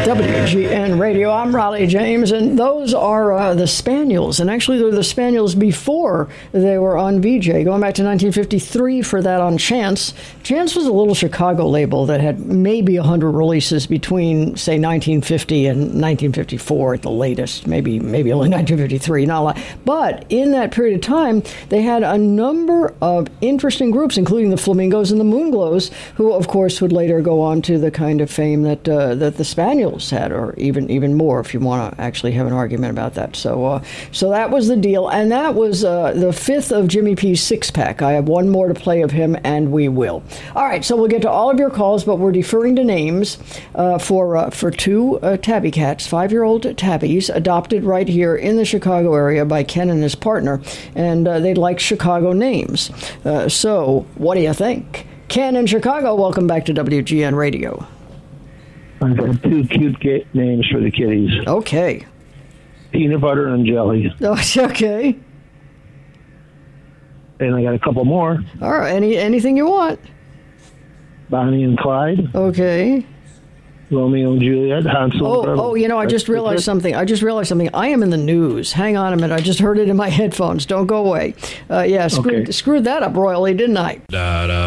WGN Radio. I'm Raleigh James, and those are the Spaniels. And actually, they're the Spaniels before they were on VJ, going back to 1953 for that on Chance. Chance was a little Chicago label that had maybe 100 releases between, say, 1950 and 1954 at the latest. Maybe only 1953, not a lot. But in that period of time, they had a number of interesting groups, including the Flamingos and the Moonglows, who, of course, would later go on to the kind of fame that the Spaniels had, or even more, if you want to actually have an argument about that. So that was the deal, and that was the fifth of Jimmy P's six-pack. I have one more to play of him, and we will. All right, so we'll get to all of your calls, but we're deferring to names for two tabby cats, 5-year-old tabbies, adopted right here in the Chicago area by Ken and his partner, and they'd like Chicago names. So what do you think? Ken in Chicago, welcome back to WGN Radio. I've got two cute names for the kitties. Okay. Peanut butter and jelly. Oh, okay. And I got a couple more. All right. Anything you want. Bonnie and Clyde. Okay. Romeo and Juliet. Hansel. Oh, I just realized something. I am in the news. Hang on a minute. I just heard it in my headphones. Don't go away. Screwed that up royally, didn't I?